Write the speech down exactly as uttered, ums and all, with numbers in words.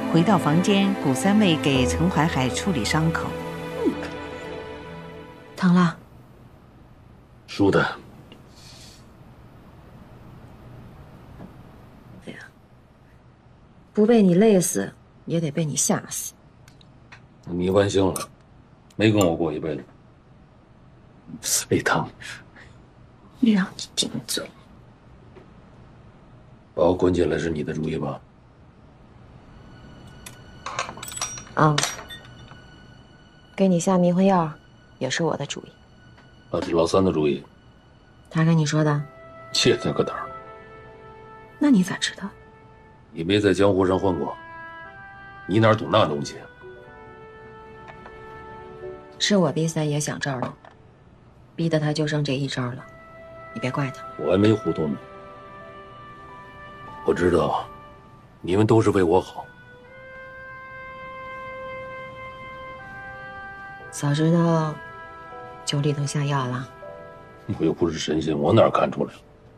回到房间，古三妹给陈怀海处理伤口。 嗯，疼了？ 舒坦。 哎呀，不被你累死，也得被你吓死。 你万幸了，没跟我过一辈子。哎，疼！ 让你顶嘴！ 把我关起来是你的主意吧？ 啊，给你下迷魂药也是我的主意。 那是老三的主意。 他跟你说的？ 切他个胆儿！ 那你咋知道？ 你没在江湖上混过，你哪懂那东西？ 是我逼三爷想招了，逼得他就剩这一招了，你别怪他。 我还没糊涂呢。我知道，你们都是为我好。 早知道酒里头下药了。 我又不是神仙，我哪看出来了？